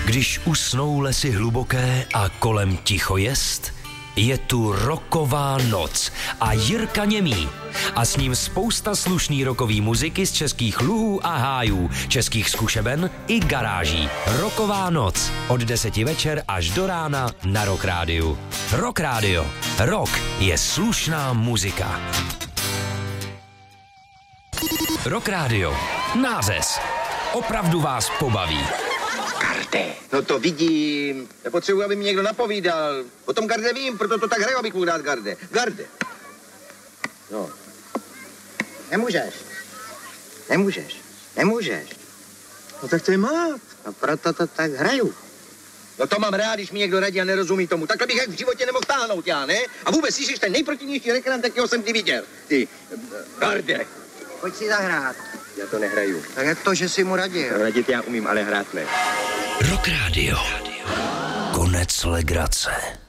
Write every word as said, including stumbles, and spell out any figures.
Když usnou lesy hluboké a kolem ticho jest, je tu rocková noc a Jirka Němý. A s ním spousta slušný rockový muziky z českých luhů a hájů, českých zkušeben i garáží. Rocková noc od deseti večer až do rána na Rock Rádiu. Rock Rádio. Rock je slušná muzika. Rock Rádio. Nářez. Opravdu vás pobaví. Garde. No to vidím. Nepotřebuji, aby mi někdo napovídal. O tom Garde vím, proto to tak hraju, abych mohl dát Garde. Garde. No. Nemůžeš. Nemůžeš. Nemůžeš. No tak to je mát. No proto to tak hraju. No to mám rád, když mi někdo radí a nerozumí tomu. Takhle bych jak v životě nemohl táhnout, já, ne? A vůbec jsi ten nejprotivnější rekreant, jakého jsem kdy viděl. Ty, Garde. Pojď si zahrát. Já to nehraju. Tak jak to, že jsi mu radil? Radit já umím, ale hrát ne. Rock Radio. Konec legrace.